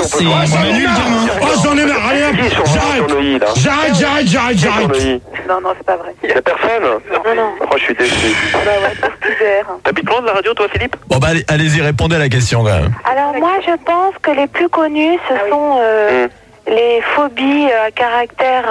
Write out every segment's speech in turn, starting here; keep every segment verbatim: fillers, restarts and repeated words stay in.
c'est Manu le gamin. Oh, j'en ai marre, allez hop, j'arrête. J'arrête, j'arrête, j'arrête, j'arrête. Non, non, c'est pas vrai. Y'a personne? Non, non. Oh, je suis déçu. Bah ouais, pour Pudère. T'habites loin de la radio, toi, Philippe? Bon bah allez- allez-y, répondez à la question quand même. Alors moi je pense que les plus connus ce Ah oui. sont euh, Hum. les phobies à caractère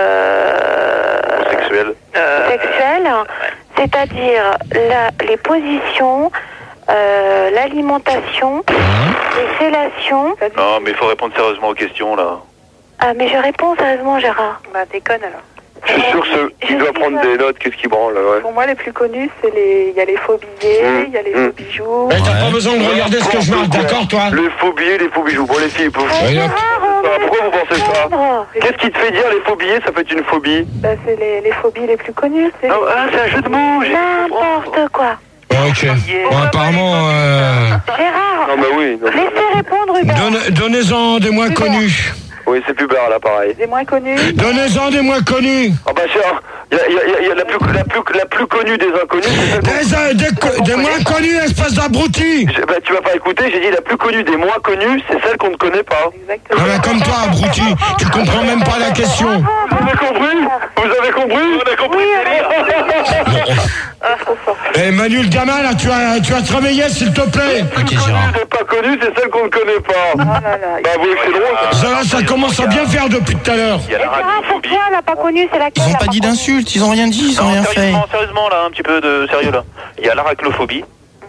euh, Sexuel. sexuel, c'est-à-dire la- les positions, euh, l'alimentation, les fellations. Non, mais il faut répondre sérieusement aux questions, là. Ah mais je réponds sérieusement Gérard. Bah, déconne alors. Je suis sûr que ce... Je il doit sais prendre pas. des notes, qu'est-ce qui branle, ouais. Pour moi, les plus connus, c'est les. Il y a les faux billets, Hum, il y a les hum. faux bijoux. Eh, t'as Ouais. pas besoin de regarder ce que je marque, d'accord, toi? Les faux billets, les faux bijoux. Bon, les filles, pour... Ouais, hop. Pourquoi vous pensez ça? Pauvre. Qu'est-ce qui te fait dire les faux billets, ça peut être une phobie? Bah, c'est les, les phobies les plus connues. C'est Ah, ah, c'est un jeu de mots, j'ai... N'importe quoi. Ok. Bon, apparemment, euh, Gérard, Non, mais oui. non. laissez répondre Hubert. donne- donnez-en des moins connus. Oui, c'est plus barre, là, pareil. les moins connus. Donnez-en des moins connus. Ah bah tiens, il y a, y a- y a- y a la, plus, la, plus, la plus connue des inconnus, c'est celle qu'on... Des, euh, des, co- des moins connus, espèce d'abruti. Je- Bah, tu m'as pas écouté, j'ai dit la plus connue des moins connues, c'est celle qu'on ne connaît pas. Exactement. Ah bah, comme toi, abruti, tu comprends même pas la question. Vous avez compris? Vous avez compris? On a compris le délire. Eh, Manu le gamin, là, tu as, tu as te réveillé, s'il te plaît. Ok Gérard. C'est pas connu, c'est celle qu'on ne connaît pas. Oh là là. Bah, vous voyez que c'est drôle? Ça, là, ça commence à bien faire depuis tout à l'heure. Il y a la Gérard, pour radiophobie. toi, la pas connue, c'est laquelle? Ils ont la pas dit connue d'insultes, ils ont rien dit, ils ont Non, rien fait. sérieusement, sérieusement, là, un petit peu de sérieux, là. Il y a l'arachnophobie.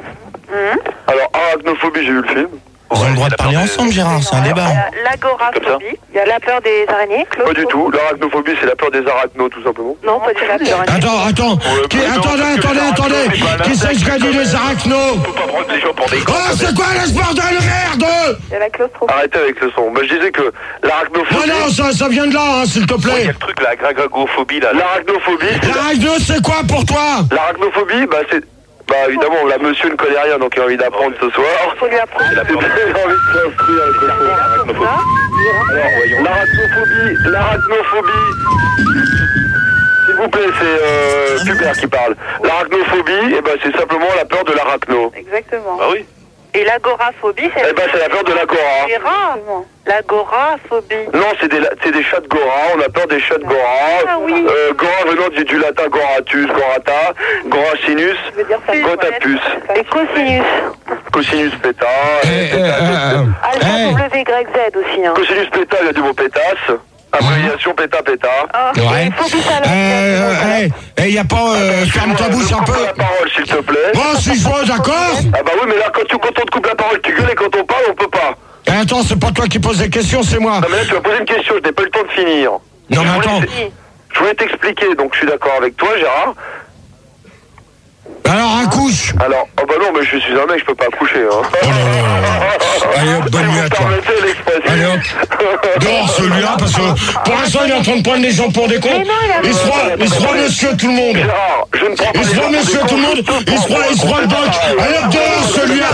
Alors, arachnophobie, j'ai vu le film. Ils ont le droit de parler ensemble Gérard, c'est un débat. Il y a l'agoraphobie. Il y a la peur des araignées. Pas du tout. L'arachnophobie, c'est la peur des arachnos, tout simplement. Non, pas du tout. des araignées. Attends, attends. Qui- attendez, attendez, attendez. Qui c'est qui a dit les arachnos? Faut pas prendre les gens pour des Oh, c'est quoi ce bordel de merde? Il y a la claustrophobie. Arrêtez avec le son. Bah, je disais que Non, l'arachnophobie... non, ça, ça vient de là, hein, s'il te Il y a plaît. le truc, la gragophobie, là. L'arachnophobie, c'est... L'arachno, c'est quoi pour toi? L'arachnophobie, bah, c'est... Bah, évidemment, la monsieur ne connaît rien, donc il a envie d'apprendre ce soir. Il faut lui apprendre. Il a envie de s'instruire avec le son. L'arachnophobie. Alors, voyons. L'arachnophobie, l'arachnophobie... S'il vous plaît, c'est euh, Hubert qui parle. L'arachnophobie, eh ben, c'est simplement la peur de l'arachno. Exactement. Bah oui. Et l'agoraphobie, c'est... Eh ben, c'est la peur de l'agora. Exactement. L'agoraphobie. Non, c'est des, c'est des chats de Gora, on a peur des chats de Gora. Ah oui. Euh, Gora venant du, du latin Goratus, Gorata, Goracinus, Je veux dire ça. Gotapus, Et cosinus. Cosinus peta. Eh, eh, eh, eh, Alpha eh. W Y Z aussi. Hein. Cosinus peta, il y a du mot pétasse. Abréviation péta péta. Ah. Ouais. Et phobie Eh, salade. eh, eh, y a pas, euh, ferme ta bouche un Coupe peu. la parole, s'il te plaît. Bon, si je vois, d'accord. Ah bah oui, mais là, quand, tu, quand on te coupe la parole, tu gueules et quand on parle, on peut pas. Eh, attends, c'est pas toi qui poses des questions, c'est moi. Non mais là, tu m'as posé une question, je n'ai pas eu le temps de finir. Non, Je mais voulais attends. t- Je voulais t'expliquer, donc je suis d'accord avec toi, Gérard. Alors, un couche. Alors, oh bah non, mais je suis un mec, je peux pas accoucher, hein. Oh là là là là. Allez hop, bonne nuit à toi. Permettez l'expression. Allez hop. Dehors celui-là, parce que pour l'instant, il est en train de prendre les gens pour des cons. Mais non, il a- Il se croit, il se croit monsieur tout le monde. Gérard, je ne prends pas Il se les croit gens pour monsieur des tout le cons, monde. tout Il se croit, il se croit le doc. Allez hop, dehors celui-là.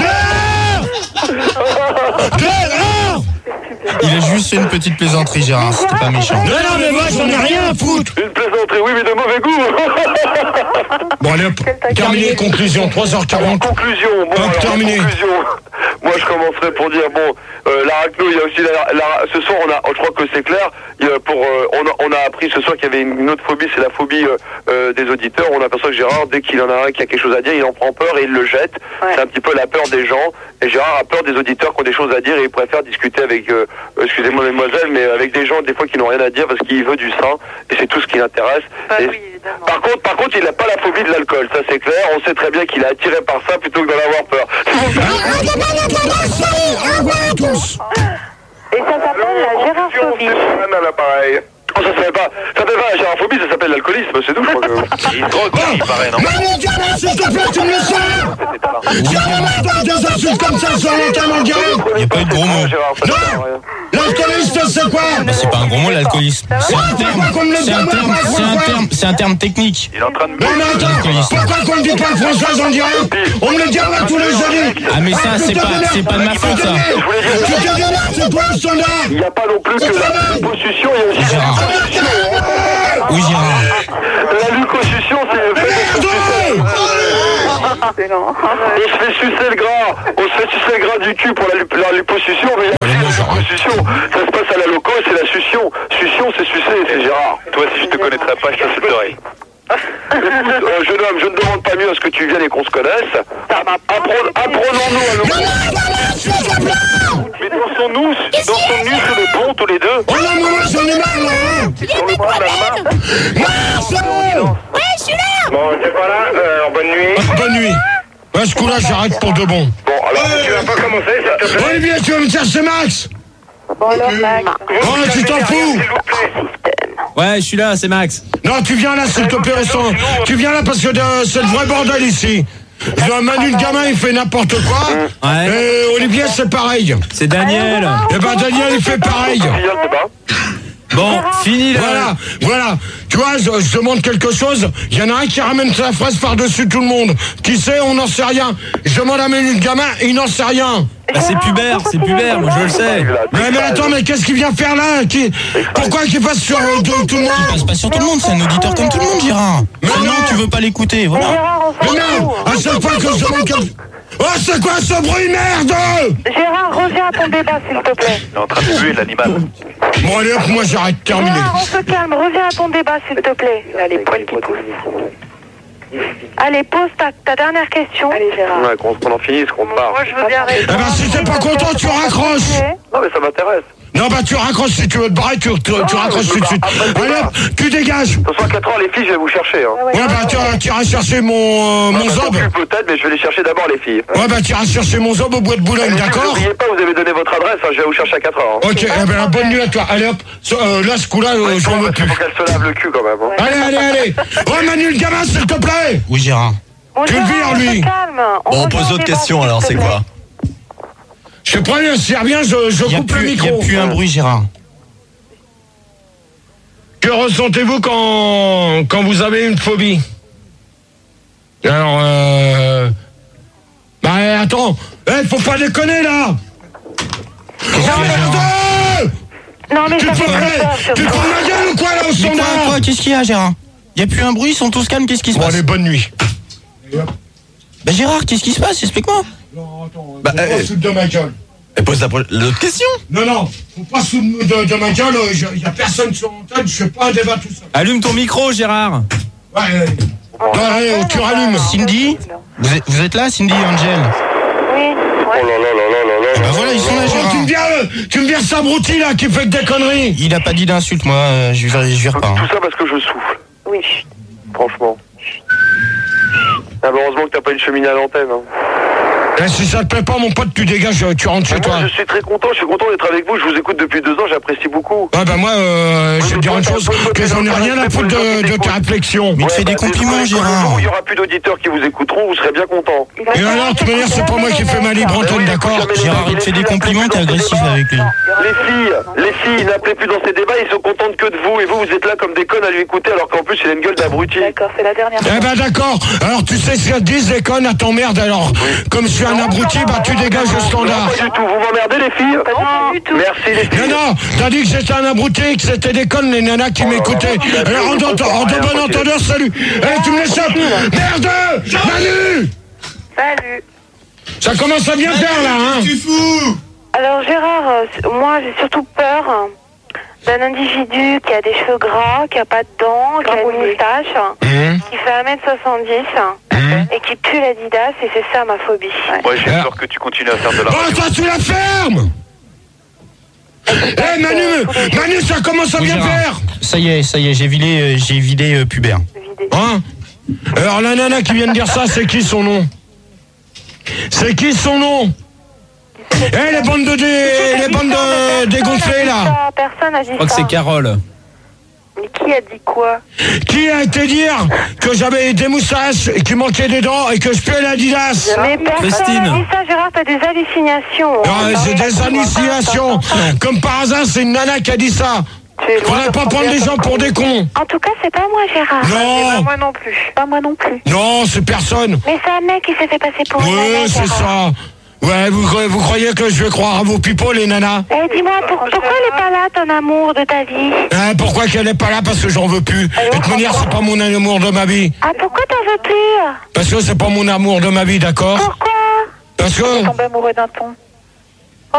Dehors. Dehors. Il a juste fait une petite plaisanterie Gérard, c'était pas méchant. Non, non, mais moi, j'en ai rien à foutre. Une plaisanterie, oui, mais de mauvais goût. Bon, allez hop. Terminé, conclusion, trois heures quarante. Conclusion, bon, Hop, alors, terminé. conclusion. Moi, je commencerai pour dire, bon, euh, l'arachno, il y a aussi la, la- ce soir, on a, je crois que c'est clair, il y a pour, euh, on, a, on a appris ce soir qu'il y avait une autre phobie, c'est la phobie euh, euh, des auditeurs. On aperçoit que Gérard, dès qu'il en a un qui a quelque chose à dire, il en prend peur et il le jette. Ouais. C'est un petit peu la peur des gens. Et Gérard a peur des auditeurs qui ont des choses à dire et il préfère discuter avec, euh, euh, excusez-moi mesdemoiselles, mais avec des gens des fois qui n'ont rien à dire parce qu'il veut du sein et c'est tout ce qui l'intéresse. Bah Et- oui, évidemment. par contre, par contre, il n'a pas la phobie de l'alcool, ça c'est clair. On sait très bien qu'il est attiré par ça plutôt que d'en avoir peur. Et ça s'appelle la gérophobie. À l'appareil. Oh, ça s'appelle pas, ça s'appelle pas la gérophobie, ça s'appelle l'alcoolisme, c'est tout, je crois que... Il drogue, il paraît, non? Maman, gamin, s'il te plaît, tu me le sors. Jamais pas des insultes comme ça sur l'antenne en direct. Il n'y a pas eu de gros mots. Non. L'alcooliste, c'est quoi? Bah, c'est pas un gros mot l'alcoolisme. C'est un terme, c'est un terme, c'est un terme, c'est un terme technique. Il est en train de... Non mais attends, pourquoi qu'on ne dit pas le français en direct? On me le dira tous les jeudis. Ah mais ça c'est pas, c'est pas de ma faute ça. Tu te démerdes, c'est toi le standard. Il n'y a pas non plus que la liposuction, il y a aussi la Gérard. liposuction. Oui Gérard. La liposuction, c'est le fait de se sucer. Excellent. On se fait sucer le gras, on se fait sucer le gras du cul pour la, lip- la liposuction, mais... Allez, moi, j'arrête. Succion, ça se passe à la loco et c'est la succion. Succion, c'est sucer, c'est Gérard. Toi, si je te connaîtrais pas, je t'insulterais. Écoute, euh, jeune homme, je ne demande pas mieux à ce que tu viennes et qu'on se connaisse. Apprenons- Apprenons-nous à nous. Mais dansons-nous, dansons-nous sous le pont tous les deux. Oh non, moi, j'en ai marre, là, hein. Sur le bras de la main. Ah, c'est bon. Ouais, je suis là. Bon, c'est pas là, euh, bonne nuit. Ah, bonne nuit. Ouais, ce coup-là, j'arrête pour de bon. Bon, alors tu vas pas commencer, s'il te plaît. Olivier, tu vas me chercher Max? Bon, alors, Max. Oh, tu t'en fous. S'il vous plaît. Ouais, je suis là, c'est Max. Non, tu viens là, s'il te plaît, restons. Tu viens là parce que euh, c'est le vrai bordel ici. Je Manu, le gamin, il fait n'importe quoi. Ouais. Et Olivier, c'est pareil. C'est Daniel. Et ben, Daniel, il fait pareil. Filleul, c'est pas. Bon, fini là. Voilà, voilà. Tu vois, je, je demande quelque chose. Il y en a un qui ramène sa fraise par-dessus tout le monde. Qui sait, on n'en sait rien. Je demande à Manu, le gamin, il n'en sait rien. Bah, c'est Pubert, c'est Pubert, moi je le sais. Mais, mais attends, mais qu'est-ce qu'il vient faire là qui... Pourquoi qu'il passe sur euh, tout, tout le monde? Il passe pas sur tout le monde, c'est un auditeur comme tout le monde, Gérard. Mais Sinon, non. tu veux pas l'écouter, voilà. Gérard, on s'en Mais non, fout. à chaque fois que je demande quelque... Oh, c'est quoi ce bruit, merde? Gérard, reviens à ton débat, s'il te plaît. Il est en train de tuer l'animal. Bon, allez hop, moi j'arrête, terminé. Gérard, on se calme, reviens à ton débat, s'il te plaît. Il a les poils qui poussent. Allez, pose ta, ta dernière question. Allez, Gérard. Ouais, qu'on qu'on en finisse, qu'on part. Moi, je veux bien Eh répondre. ben, si t'es pas content, tu raccroches. Non, mais ça m'intéresse. Non, bah, tu raccroches si tu veux te barrer, tu, tu, tu raccroches tout de suite. Allez hop, tu dégages. Ce soir, quatre heures, les filles, je vais vous chercher. Hein. Ouais, bah, tu, tu iras chercher mon, euh, mon Bah, zob. t'occupe peut-être, mais je vais les chercher d'abord, les filles. Ouais, bah, tu iras chercher mon zob au bois de Boulogne, d'accord? N'oubliez pas, vous avez donné votre adresse, hein, je vais vous chercher à quatre heures. Hein. Ok, eh ben, bonne nuit à toi. Allez hop, ce- euh, là, ce coup-là, euh, j'en veux Il plus. faut qu'elle se lave le cul quand même. Hein. Allez, allez, allez. Oh, Manu, le gamin, s'il te plaît. Oui, Gérard. Bon, Tu le Gérard, vires, on lui. se calme. Bon, on revient pose au d'autres débat, questions s'il alors, te c'est plaît. quoi? Je te préviens, s'il y a rien, je, je Il y a coupe le plus, il y micro. a plus un bruit, Gérard. Que ressentez-vous quand, quand vous avez une phobie? Alors, euh... Bah, attends, eh, faut pas déconner, là. Oh, merde. Non, mais Tu ça te fait fous très peur, tu te fous de ma gueule ou quoi, là, au Mais quoi, standard? quoi, qu'est-ce qu'il y a, Gérard? Il y a plus un bruit, ils sont tous calmes, qu'est-ce qui se Bon, passe? allez, bonne nuit. Bah, Gérard, qu'est-ce qui se passe? Explique-moi. Non, attends, Bah, faut pas eh. se foutre de ma gueule. Et pose la pro- l'autre question. Non, non, faut pas se foutre de, de ma gueule, il y a personne sur l'antenne, je fais pas un débat tout seul. Allume ton micro, Gérard. Ouais, ouais, ouais, allez, tu rallumes. Cindy, vous êtes, vous êtes là, Cindy et Angel? Oui, Oh ouais. là là là là là là. Bah voilà, ils sont là, Oh, tu me Gérard. viens, euh, tu me viens ce abruti, là, qui fait que des conneries. Il a pas dit d'insulte, moi, euh, je vais, je vais pas. Tout ça parce que je souffle, Oui. franchement. Ah, bah, heureusement que t'as pas une cheminée à l'antenne. Hein. Eh, si ça te plaît pas, mon pote, tu dégages, tu rentres chez Mais toi. moi, je suis très content, je suis content d'être avec vous, je vous écoute depuis deux ans, j'apprécie beaucoup. Ouais, bah moi, euh, je vais te dire une chose, que j'en ai rien à foutre de, de tes réflexions. Mais il te fait des bah, compliments, désolé, Gérard. le jour où il y aura plus d'auditeurs qui vous écouteront, vous serez bien content. Et alors, de toute manière, c'est pas moi qui fais ma libre antenne, d'accord? Gérard, il te fait des compliments, t'es agressif avec lui. Les filles, les filles, n'appelez plus dans ces débats, ils sont contentes que de vous, et vous, vous êtes là comme des connes à lui écouter, alors qu'en plus, il a une gueule d'abruti. D'accord, c'est la dernière. Eh ben d'accord, alors tu sais ce qu'elles disent les connes à t'emmerde alors. Comme je suis un abruti, bah tu dégages le Non, standard. pas du tout, vous m'emmerdez les filles. Pas du tout. Merci les filles. Non, non, t'as dit que j'étais un abruti, que c'était des connes les nanas qui m'écoutaient. Alors en, en, en de bon entendeur, salut. Eh, tu me laisses up. Merde, Manu. Salut. Ça commence à bien faire là, hein. Alors Gérard, euh, c- moi j'ai surtout peur hein, d'un individu qui a des cheveux gras, qui a pas de dents, qui a une moustache, Hum, qui fait un mètre soixante-dix hum. et qui pue l'Adidas et c'est ça ma phobie. Ouais, j'ai peur que tu continues à faire de la Oh, radio. toi tu la fermes. Eh Manu, Manu, ça commence à Oui, bien Gérard. faire. Ça y est, ça y est, j'ai vidé, euh, j'ai vidé euh, Pubert. Hein? Alors la nana qui vient de dire ça, c'est qui son nom? C'est qui son nom? Eh les bandes de dé... les bandes de dégonflées là. Personne a dit Je crois que ça. c'est Carole. Mais qui a dit quoi? Qui a été dire que j'avais des moustaches et qu'il manquait des dents et que je puais l'Adidas? Mais personne Christine. a dit ça, Gérard, t'as des hallucinations. Ah, c'est des hallucinations. Comme par hasard, c'est une nana qui a dit ça. Faudrait pas prendre les gens pour des cons. En tout cas, c'est pas moi, Gérard. Non. Moi non plus. Pas moi non plus. Non, c'est personne. Mais c'est un mec qui s'est fait passer pour une Ouais, nana, c'est Gérard. ça. Ouais, vous, croyez- vous croyez que je vais croire à vos pipeaux, les nanas? Eh, dis-moi, pour- pourquoi elle est pas là, ton amour de ta vie? Hein, pourquoi qu'elle est pas là? Parce que j'en veux plus. De toute manière, c'est pas mon amour de ma vie. Ah, pourquoi t'en veux plus? Parce que c'est pas mon amour de ma vie, d'accord? Pourquoi? Parce que... Tomber amoureux d'un ton. Ouais.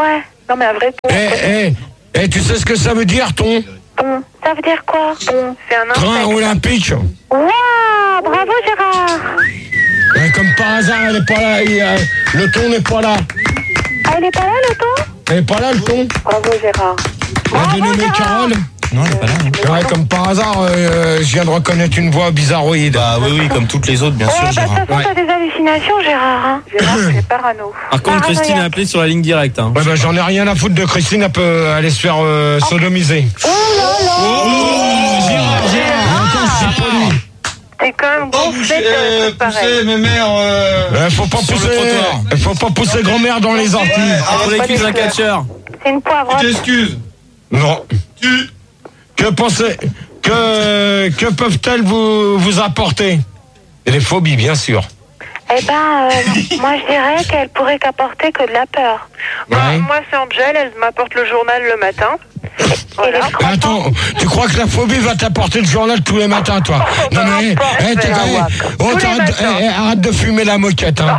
Non, mais un vrai ton. Eh, eh, eh, tu sais ce que ça veut dire, ton Bon, ça veut dire quoi? Ton, c'est un train insecte. olympique? Waouh, bravo Gérard. Eh, comme par hasard, elle est pas là. il, euh, le ton n'est pas là. Ah, il est pas là le ton? Elle est pas là, le ton. Bravo, Gérard. Elle a dénommé Carole. Non, elle est pas là. hein. Ouais, comme par hasard, euh, je viens de reconnaître une voix bizarroïde. Bah oui, oui, comme toutes les autres, bien Ouais, sûr, bah de Gérard. toute façon, Ouais. t'as des hallucinations, Gérard. Hein. Gérard, c'est parano. Par contre, Christine a appelé sur la ligne directe. Hein. Ouais, bah, j'en ai rien à foutre de Christine, elle peut aller se faire euh, sodomiser. Oh là là. Gérard, Gérard, c'est pas lui. T'es quand même gonflé de trucs pareils. mes mères. Euh, faut pas Sur le pousser. trottoir. Faut pas pousser grand-mère dans les orties. Entre les pas cuisses des d'un fleurs. catcheur. C'est une poivrotte. T'excuses. Non. Tu. Que pensez. Que. Que peuvent-elles vous, vous apporter? Et les phobies, bien sûr. Eh ben, euh, moi je dirais qu'elle pourrait qu'apporter que de la peur. Moi, Ouais. moi, c'est Angel, elle m'apporte le journal le matin. Voilà. Et les croissants. Attends, tu crois que la phobie va t'apporter le journal tous les matins, toi? Non mais, eh, t'es quand même- oh, Tous les t'arrêtes- matins. eh, eh, arrête de fumer la moquette, hein.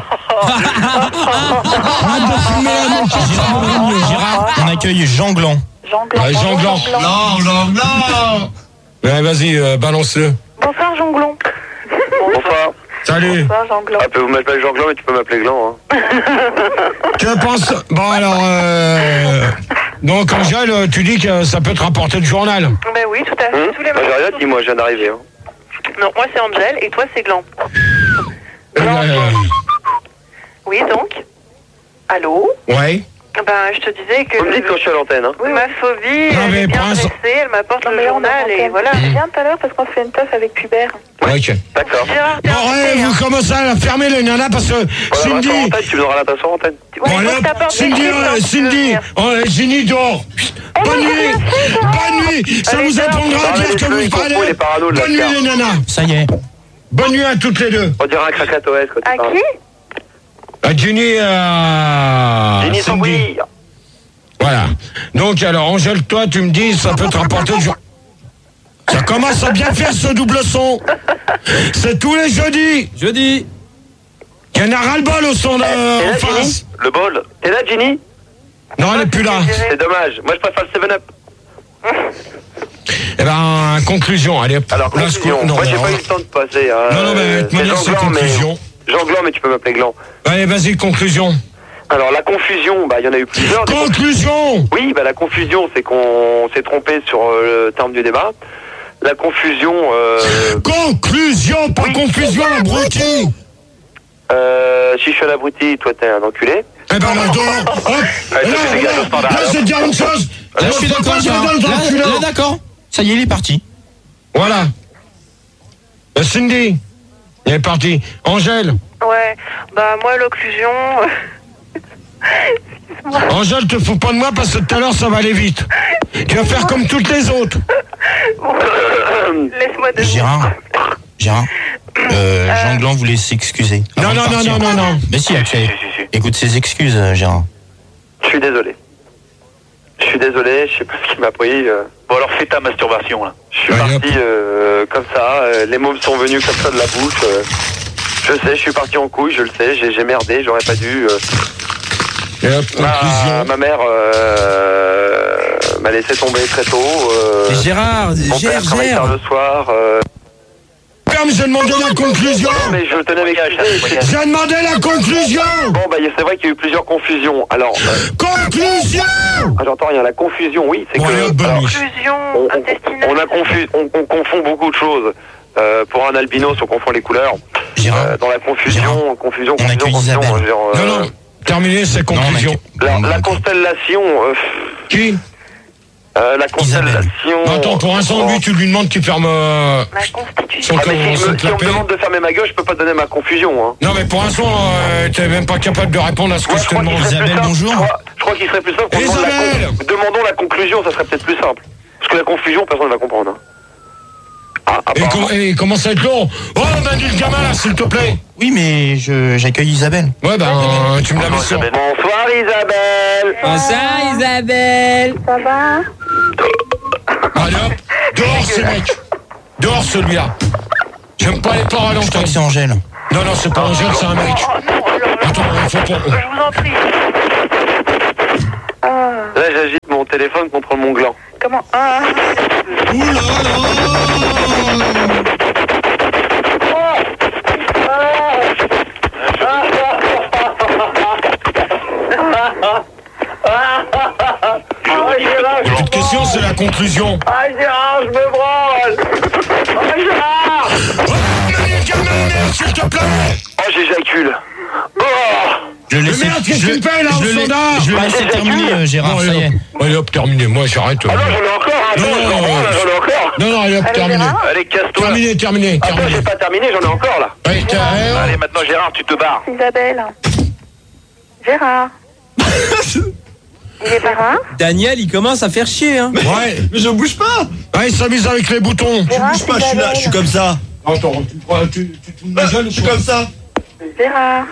Arrête de fumer la moquette. Gérard, Gérard, on accueille Jean Gland. Jean Blanc. Ouais, Jean Blanc. Jean Blanc. Ouais, vas-y, euh, balance-le. Bonsoir Jonglon. Bonsoir. Salut. Bonsoir, Jean Blanc. Ah, tu peux m'appeler Jean Gland, mais tu peux m'appeler Gland. Hein. Que penses... Bon, alors, euh... donc, Angèle, euh, tu dis que ça peut te rapporter le journal. Ben oui, tout à fait. Hum Tous les Moi, j'ai matins. rien dit, moi, je viens d'arriver. Hein. Non, moi, c'est Angel et toi, c'est Gland. Euh, Oui, donc. Allô? ouais. Ben, je te disais que. Vous me dites quand je suis à l'antenne. Hein. Oui, ma phobie, Non, elle mais est bien pour l'instant- dressée, elle m'apporte le mais on a journal et antenne. voilà. Je viens tout à l'heure parce qu'on fait une teuf avec Hubert. Ok. D'accord. Gérard, t'es Bon, ouais, invité, hein. vous commencez à fermer les nanas parce que Voilà, Cindy... sur antenne, tu viendras là, ta sur antenne. Ouais, Bon, il faut allez, que t'apportes des Cindy, chiffres euh, quand tu veux Cindy, venir. oh, Ginny dehors. Bonne nuit. Bonne nuit. Ça Allez, vous dehors. apprendra à Non, dire mais que les vous feux, parlez. il est parano, le Bonne nuit, Lascar. les nanas. Ça y est. Bonne nuit à toutes les deux. On dirait un cracatoès quand tu À parles. qui? À Ginny, à Ginny Cindy. Sambouille. Voilà. Donc, alors, Angèle, toi, tu me dis, ça peut te rapporter le jour. Ça commence à bien faire ce double son. C'est tous les jeudis. Jeudi. Il y en a ras-le-bol au son de, T'es en là, face. Ginny? Le bol. T'es là, Ginny? Non, elle n'est plus là. C'est dommage. Moi, je préfère le seven up. Eh ben, conclusion. Allez, hop. Alors, Là, conclusion. ce- non, Moi, j'ai non, pas eu le temps de passer. Hein. Non, non, mais de toute Euh, manière, Jean c'est Gland, mais- conclusion. Jean Gland, mais tu peux m'appeler Gland. Allez, vas-y, conclusion. Alors, la confusion, bah, il y en a eu plusieurs. Des Conclusion. Oui, bah, la confusion, c'est qu'on s'est trompé sur euh, le terme du débat. La confusion, euh, Conclusion, pas Oui. confusion, abruti. euh, si je suis un abruti, toi t'es un enculé. Eh ben là, dehors, hop. Allez, Là, ça, c'est des gars, là, au standard, là, alors. c'est dire une chose. Là, je suis Faut d'accord, pas Gérard. faire dans le Là, enculé. là, d'accord. Ça y est, il est parti. Voilà. Euh, Cindy, il est parti. Angèle, Ouais, bah moi, l'occlusion. Angèle, te fous pas de moi parce que tout à l'heure ça va aller vite. Tu vas faire comme toutes les autres. Laisse-moi de Gérard. Gérard. Euh, Jean Gland voulait s'excuser. Non, avant de non, non, partir. non, non, non. Mais si, Axel. Si, si, si. Écoute ses excuses, euh, Gérard. Je suis désolé. Je suis désolé, je sais pas ce qui m'a pris. euh. Bon, alors fais ta masturbation, là. Je suis Allez, parti euh, comme ça, euh, les mots me sont venus comme ça de la bouche. euh. Je sais, je suis parti en couille, je le sais, j'ai j'ai merdé, j'aurais pas dû. euh. Et hop, Ma, conclusion. ma mère euh, m'a laissé tomber très tôt. euh. Et Gérard, Mon gère, père travaille tard gère. le soir. euh. Ferme, j'ai demandé la conclusion. Non, mais je tenais à m'excuser. J'ai demandé la conclusion. Bon, bah, c'est vrai qu'il y a eu plusieurs confusions. Alors, euh, Conclusion. ah, j'entends rien. La confusion, oui, c'est Bon, allez, hop, que. bonne alors, nuit. Occlusion on, on- intestinale. on a confu- on, on confond beaucoup de choses. Euh, pour un albinos, on confond les couleurs. Gérard. Euh, dans la confusion, Gérard. confusion, On confusion, accueille confusion. Isabelle. genre, euh, Non, non. Terminé, c'est Non, conclusion. mec. La, Non, la non, constellation, euh, Qui euh, la constellation. Non, attends, pour un sang, lui, tu lui demandes qu'il ferme euh, Ma constitution. son Ah, mais corps, si, son me, si on me clapet. demande de fermer ma gueule, je peux pas donner ma confusion. Hein. Non, mais pour un son, euh, t'es même pas capable de répondre à ce que Moi, je je te crois qu'il demande. serait plus Isabelle, simple. bonjour. Je crois, je crois qu'il serait plus simple qu'on demande la, Isabelle. con- demandons la conclusion, ça serait peut-être plus simple. Parce que la confusion, personne ne va comprendre. Hein. Ah, Et, apparemment. com- et comment ça va être long? Oh, on a dit le gamin là, s'il te plaît. Oui, mais je j'accueille Isabelle. Ouais, ben, euh, tu me l'as mis sur. Bonsoir Isabelle. Ça, Isabelle. Ça va? Allez hop, dehors ce mec. Dehors celui-là. J'aime pas les paroles à Je crois l'antenne. que c'est Angèle. Non, non, c'est pas Angèle, c'est un mec. Oh non, alors là, Attends, il faut pas. je vous en prie. Ah. mon téléphone contre mon gland. Comment ah. Ouh là La petite question, c'est la conclusion. Ah Gérard, je me branle. Ah Gérard. Oh, Manu, calme la merde, s'il te plaît. Oh, j'éjacule. Oh. Je le laisse. Merde, qu'est-ce que tu me fais là, au standard? Je le laisse terminer, euh, Gérard, ça y est. Allez hop, terminé, moi j'arrête. Ah non, j'en ai encore. Attends, Non, je non, comprends, là, j'en ai encore. Non, non, allez hop, Allez, terminé. Gérard. Allez, casse-toi. Terminé, terminé, Attends, terminé. j'ai pas terminé, j'en ai encore là. Allez, t'as- eh, Allez, maintenant Gérard, tu te barres. Isabelle. Gérard. Il est Gérard. Daniel, il commence à faire chier, hein. Ouais. Mais je bouge pas. Ouais, il s'amuse avec les boutons. Je bouge pas, je suis là, je suis comme ça. Attends, tu crois, tu, tu, tu me Ah, gueules ou je suis quoi? comme ça. Gérard.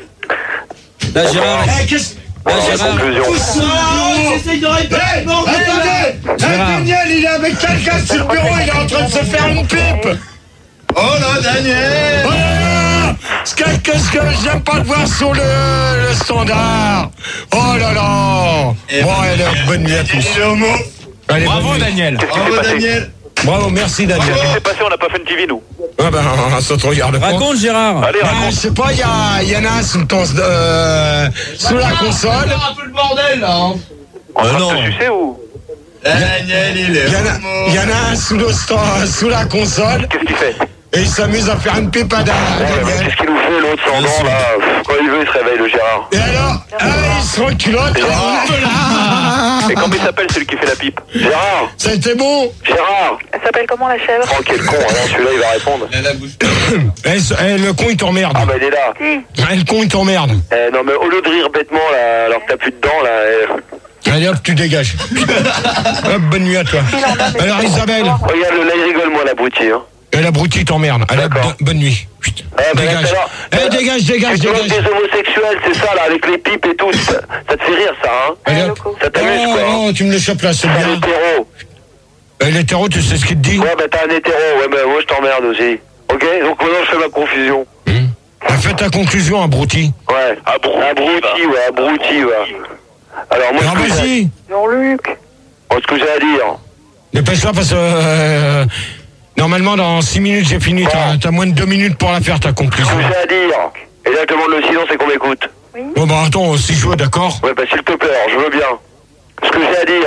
Là, Gérard. Eh, qu'est-ce... Là, Oh, Gérard. conclusion. J'essaye de répéter. Hey, attendez! Eh, Gérard. Daniel, il est avec quelqu'un sur le bureau, il est en train de se faire une pipe! Oh là, Daniel. Oh là là! Qu'est-ce que j'aime pas te voir sur le, le standard! Oh là là! Bon, allez, bonne nuit à tous. Il est homo. Allez, Bravo, bonne nuit. Daniel. Qu'est-ce qui s'est Bravo, passé? Daniel. Bravo, merci Daniel. Qu'est-ce qui s'est passé? On n'a pas fait une T V, nous. Ah ben, ça te regarde pas. Raconte, Gérard. Allez, Bah, je raconte. sais pas, il y, a- il y en a un sous, le cons- euh, sous la console. un peu le bordel là. Hein. On va non. se sucer ou? Daniel, il est Il y en a, homo. il y en a un sous, le sta- sous la console Qu'est-ce qu'il fait? et il s'amuse à faire une pipe à Dan- Ouais, mais Daniel. qu'est-ce qu'il nous fait, l'autre sans dents, là? Quand il veut, il se réveille, le Gérard. Et alors, ah, il se reculotte, Gérard. là. Et comment il s'appelle, celui qui fait la pipe? Gérard. Ça a été bon. Gérard. Elle s'appelle comment la chèvre? Oh, quel con, alors celui-là, il va répondre. Elle a la bouche. Eh, ce- eh, le con, il t'emmerde. Ah, bah, il est là. Si. Eh, le con, il t'emmerde. Eh, non, mais au lieu de rire bêtement, là, alors que t'as plus de dents, là, eh, Allez, hop, tu dégages. Hop, bonne nuit à toi. Alors, Isabelle, regarde, là, il rigole, moi, l'abruti, hein. eh, l'abruti t'emmerde. Allez, hop, D'accord. bo- bonne nuit. Chut. Eh, ben, Dégage. alors, Eh, dégage, dégage, tu vois dégage. des homosexuels, c'est ça, là, avec les pipes et tout, ça, ça te fait rire, ça, hein? Allez, Ah, hop. loco. Ça t'amuse, Oh, quoi. hein. oh, tu me le chopes là, c'est T'es un bien. hétéro. Eh, l'hétéro, tu sais ce qu'il te dit? Ouais, bah, t'es un hétéro, ouais, bah, moi, je t'emmerde aussi. Ok? Donc, maintenant, je fais ma confusion. Hum. Ah, fais ta conclusion, abruti. Ouais. Abruti, Abruti, ouais, abruti, ouais. Alors, moi, Alors, ce que j'ai- vas-y. Jean-Luc. bon, ce que j'ai à dire, Dépêche-toi parce que euh, normalement dans six minutes j'ai fini. T'as, t'as moins de deux minutes pour la faire ta ce conclusion. que j'ai à dire, et là, je demande le silence et qu'on m'écoute. Bon bah attends, si je veux, d'accord. Ouais, bah, s'il te plaît, alors, je veux bien. Ce que j'ai à dire,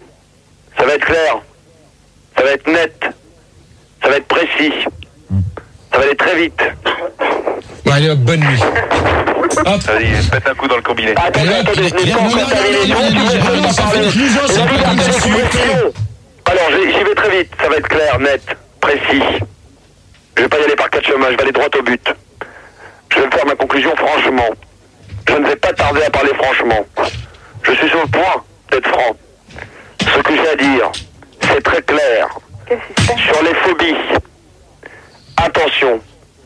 ça va être clair, ça va être net, ça va être précis, ça va aller très vite. Bon, allez hop, bonne nuit. Hop. Vas-y, pète un coup dans le combiné. Attendez, Et là, attendez, je il- n'ai pas non, encore non, terminé. non, non, Non, non, tu non, veux non, pas sa parler. conclusion, c'est Et la pas vie comme d'après ça, les s'il vous plaît. questions. Alors, j'y j'y vais très vite, ça va être clair, net, précis. Je vais pas y aller par quatre chemins, je vais aller droit au but. Je vais me faire ma conclusion franchement. Je ne vais pas tarder à parler franchement. Je suis sur le point d'être franc. Ce que j'ai à dire, c'est très clair. Qu'est-ce qui se passe? Sur les phobies, attention,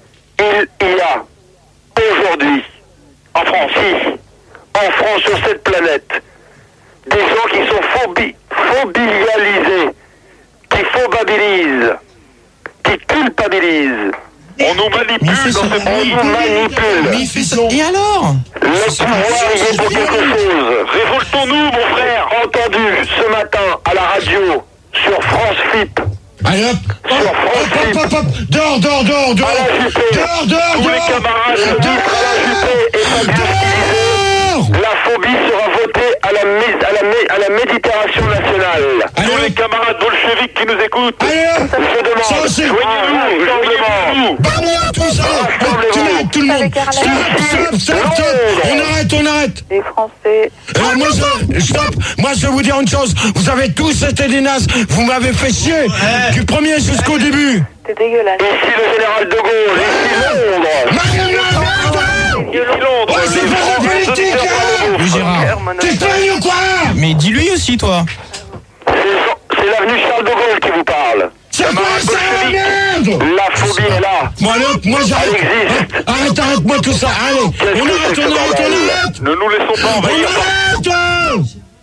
il y a aujourd'hui, en France, ici, en France, sur cette planète, des gens qui sont phobi phobialisés, qui phobabilisent, qui culpabilisent. On nous manipule dans ce On pays. nous manipule. Mais il fait ça. Et alors? Le pouvoir y est pour quelque chose. Révoltons-nous, mon frère. Entendu ce matin à la radio sur France F I P. Allez hop. Hop, Sur hop, France hop, hop, hop. Dehors, dehors, dehors, dehors. Alain Juppé. Dehors, dehors, Tous les dehors. camarades Je dis Alain Juppé et Fabien Dehors. Grisé, la phobie sera votée à la, mise- à la, mé- à la méditation nationale. Allez Tous les hop. camarades bolcheviques qui nous écoutent. Allez hop. Je demande. Ça aussi. Joignez-nous, joignez-nous. Bonne nuit à tous. Allez, tu m'arrêtes tout le monde. Avec Carla. Stop, stop, stop, stop. On arrête, on arrête. Les Français. Alors moi je, stop, moi je vais vous dire une chose, vous avez tous été des nazes, vous m'avez fait chier, du premier jusqu'au début. C'est dégueulasse. Ici le général de Gaulle, ici Londres. Marine Le Pen. Violent. Londres, Oh, c'est les pas Français la politique, se tirent hein. par le Oui, bout. Gérard. T'es sérieux ou quoi? Mais dis-lui aussi, toi. C'est c'est l'avenue Charles de Gaulle qui vous parle. C'est quoi ça, la merde? La phobie est là. Bon allez hop, moi j'arrête. Elle existe. Hop, Arrête, arrête-moi tout ça, allez. Qu'est-ce On que arrête, c'est on que ce arrête, on bordel arrête. Ne nous laissons pas On envahir. arrête.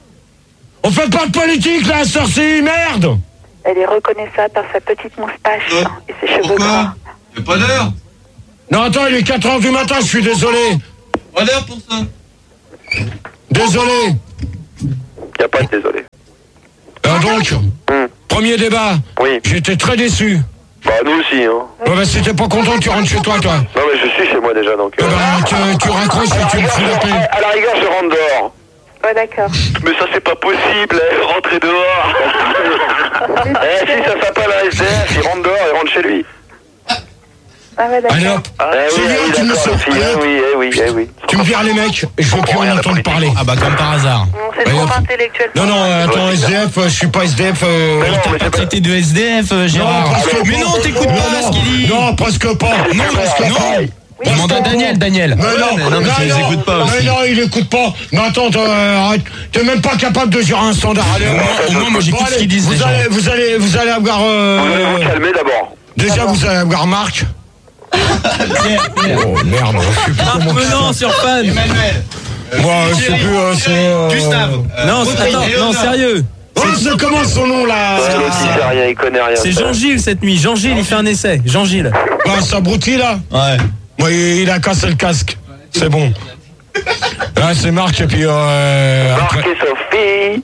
On fait pas de politique là, sorcier, merde. Elle est reconnaissable par sa petite moustache Euh, et ses cheveux Pourquoi? gras. Y'a pas d'heure. Non attends, il est quatre heures du matin, je suis désolé. Pas d'heure pour ça. Désolé. Y a pas de désolé. donc, Hum. premier débat. Oui. J'étais très déçu. Bah, nous aussi, hein. Ouais, bah, si t'es pas content, tu rentres chez toi, toi. Non, mais je suis chez moi déjà, donc. Eh euh, ben, tu, tu raccroches et tu me fous la paix. À la rigueur, je rentre dehors. Ouais, d'accord. Mais ça, c'est pas possible, hein, rentrer dehors. Eh, si ça s'appelle un S D F, il rentre dehors, il rentre chez lui. Ah ouais, d'accord. Allez hop, Eh c'est oui, bien, eh oui, tu me d'accord, sors. aussi, eh oui, eh oui, eh oui. Tu me vires les mecs, et je veux plus en entendre parler. Ah bah comme par hasard. Non, c'est Allez, trop hop. intellectuel. Non, non, euh, attends, S D F, euh, je suis pas S D F. euh, Mais non, mais T'as c'est pas... traité de S D F, euh, Gérard. presque Mais pas. non, t'écoutes Non, pas non, ce qu'il dit. Non, presque pas. Non, presque non. pas. Demande à Daniel, Daniel. Mais non, non, mais tu les écoutes pas Mais aussi. non, il écoute pas. Mais attends, euh, arrête. T'es même pas capable de gérer un standard. Allez, Au moins, au moins, moi j'écoute bon, ce allez, qu'ils disent les vous gens. allez, vous allez, vous allez avoir. euh, Vous allez vous calmer d'abord. déjà, vous allez avoir Marc. Oh merde, je sais plus Marc comment. Menant sur Fan. Emmanuel. Moi, je sais plus. euh, c'est. euh, Gustave. Non, c'est- attends, non, sérieux. Oh, c'est comment son nom là Ouais, l'autre, il sait rien, il connaît rien. C'est Jean-Gilles cette nuit. Jean-Gilles, il fait un essai. Jean-Gilles. Bah, ça abruti là. Ouais. Moi, il a cassé le casque. C'est bon. Là, c'est Marc et puis. Euh, Marc après- et Sophie.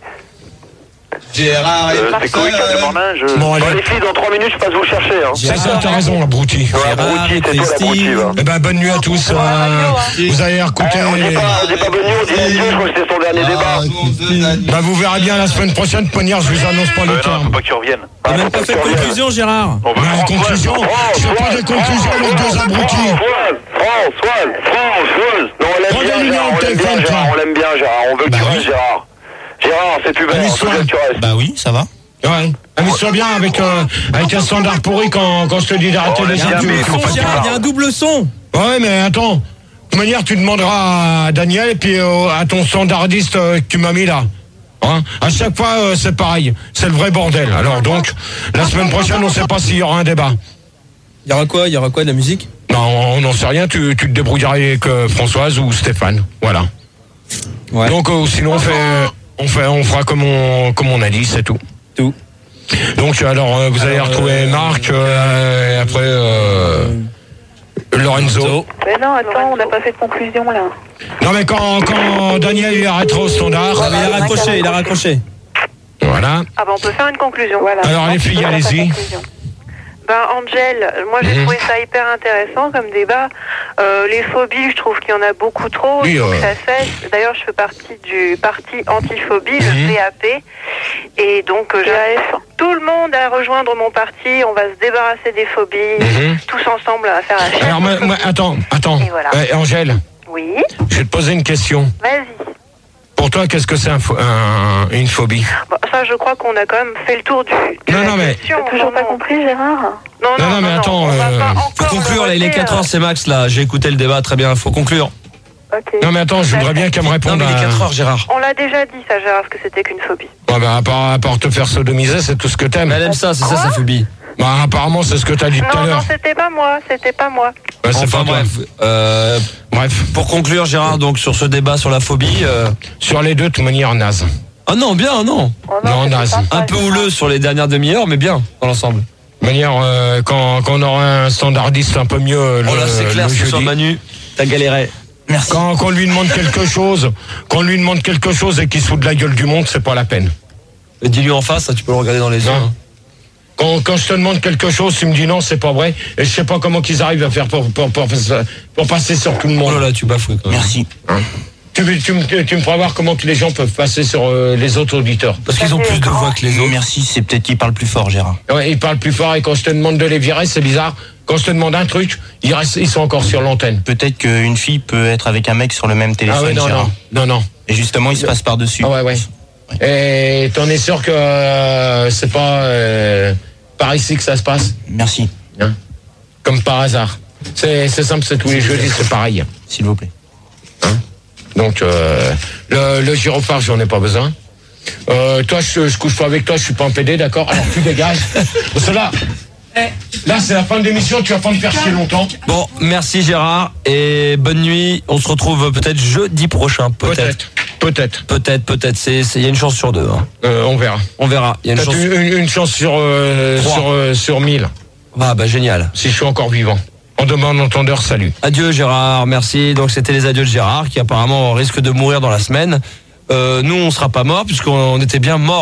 Gérard et Euh, c'est quoi, personne. c'est mon main, je... Bon, allez. Bon, les filles, dans trois minutes, je passe vous chercher, hein. C'est ça, t'as raison, abruti. Ouais, Gérard abruti, et c'est toi l'abruti, Christine. va. Eh ben, bonne nuit à tous. euh, vous allez écouter. Eh, on dit pas, on dit pas bonne nuit, on dit adieu, je crois que c'était son dernier débat. Bah, vous verrez bien la semaine prochaine. Poignard, je vous annonce pas le Euh, non, terme. faut pas qu'il revienne. T'as Ah, même faut pas fait qu'il de revienne. conclusion, Gérard. On veut Mais en Françoise, conclusion, Françoise, je fais pas de conclusion avec deux abrutis. Françoise, Françoise, Françoise. Non, on l'aime bien, Redonne-lui Gérard, le on l'aime bien, téléphone, Gérard, toi. on l'aime bien, Gérard. On veut que Bah tu oui. restes, Gérard. Gérard, c'est plus vert, Amuse-toi. on veut que tu restes. Bah oui, ça va. Ouais. Amuse-toi bien avec, euh, avec un standard pourri quand, quand je te dis d'arrêter Oh, les il y a un gens. double Son, Gérard, il y a un double son. Ouais, mais attends. De toute manière, tu demanderas à Daniel et puis euh, à ton standardiste euh, que tu m'as mis là. Hein, à chaque fois, euh, c'est pareil. C'est le vrai bordel. Alors donc, la semaine prochaine, on sait pas s'il y aura un débat. Il y aura quoi Il y aura quoi de la musique? Non, on n'en sait rien. Tu, tu te débrouilleras avec euh, Françoise ou Stéphane. Voilà. Ouais. Donc, euh, sinon, on fait, on fait, on fera comme on, comme on a dit, c'est tout. Tout. Donc, alors, euh, vous allez Alors, retrouver euh, Marc euh, et après euh, Lorenzo. Mais non, attends, on n'a pas fait de conclusion là. Non, mais quand, quand Daniel il arrêtera au standard. Ah, mais il a raccroché, il a raccroché. Voilà. Ah bah on peut faire une conclusion. Voilà. Alors, les filles, On n'a pas allez-y. de conclusion. Ben Angel, moi j'ai Mhm. trouvé ça hyper intéressant comme débat. Euh, les phobies, je trouve qu'il y en a beaucoup trop. Oui, Il faut euh. que ça cesse. D'ailleurs, je fais partie du parti antiphobie, Mhm. le P A P. Et donc, euh, j'invite tout le monde à rejoindre mon parti. On va se débarrasser des phobies, Mhm. tous ensemble à faire la chasse. Alors, moi, moi, attends, attends. Et voilà. Euh, Angèle, Oui, je vais te poser une question. vas-y. Pour toi, qu'est-ce que c'est un pho- un- une phobie? Bon, ça, je crois qu'on a quand même fait le tour du. de Non, la non, mais- question. T'as toujours Non, pas non. compris, Gérard? Non, non, Non, non, mais attends, on va euh, pas Faut encore conclure, là, il est le quatre heures, c'est max, là. J'ai écouté le débat, très bien. Faut conclure. Ok. Non, mais attends, je voudrais bien qu'elle me Non, réponde. mais il est à- quatre heures, Gérard. On l'a déjà dit, ça, Gérard, que c'était qu'une phobie. Ouais, bah, à part, à part te faire sodomiser, c'est tout ce que t'aimes. Mais elle aime ça, c'est ça sa phobie. Bah, apparemment, c'est ce que t'as dit tout à Non, non, l'heure. c'était pas moi, c'était pas moi. Ouais, c'est Enfin, pas toi. bref. Euh, Bref. pour conclure, Gérard, donc, sur ce débat sur la phobie. euh, Sur les deux, de toute manière, naze. Ah non, bien, non. Oh Non, c'était naze. sympa, Un peu Gérard. houleux sur les dernières demi-heures, mais bien, dans l'ensemble. De toute manière, euh, quand, quand on aura un standardiste un peu mieux euh, le, Oh là, c'est clair, le ce soir, jeudi. Manu, t'as galéré. Merci. Quand, quand on lui demande quelque chose, quand on lui demande quelque chose et qu'il se fout de la gueule du monde, c'est pas la peine. Et dis-lui en face, ça, tu peux le regarder dans les yeux. Non. hein. Quand, quand je te demande quelque chose, tu me dis non, c'est pas vrai, et je sais pas comment qu'ils arrivent à faire pour, pour, pour, pour passer sur tout le Oh monde. là là, tu bafoues quand même. Merci. Tu, me- tu, me- tu me feras voir comment que les gens peuvent passer sur euh, les autres auditeurs. Parce qu'ils ont plus de voix que les autres. Merci, c'est peut-être qu'il parle plus fort, Gérard. Ouais, ils parlent plus fort et quand je te demande de les virer, c'est bizarre. Quand je te demande un truc, ils, restent, ils sont encore sur l'antenne. Peut-être qu'une fille peut être avec un mec sur le même téléphone, Ah ouais, non, Gérard. non, non, non. Et justement, il se passe par-dessus. Ah ouais, ouais. Et t'en es sûr que euh, c'est pas euh, par ici que ça se passe, Merci, hein? Comme par hasard. C'est c'est simple, c'est tous les jeudis, c'est pareil. s'il vous plaît. Donc, euh, le, le gyrophare, j'en ai pas besoin. Euh, toi, je, je couche pas avec toi, je suis pas un P D, d'accord? Alors, tu dégages. Parce que là, là, c'est la fin de l'émission, tu vas pas me faire chier longtemps. Bon, merci Gérard et bonne nuit. On se retrouve peut-être jeudi prochain, peut-être. Peut-être, peut-être. Peut-être, peut-être. C'est, c'est, il y a une chance sur deux. Hein. Euh, on verra. On verra. Il y a une Peut-être chance. une, une, une chance sur, euh, Trois. sur, euh, sur mille, Ah bah génial. si je suis encore vivant. On demande entendeur, salut. Adieu Gérard, merci. Donc c'était les adieux de Gérard qui apparemment risque de mourir dans la semaine. Euh, nous on sera pas morts puisqu'on était bien morts.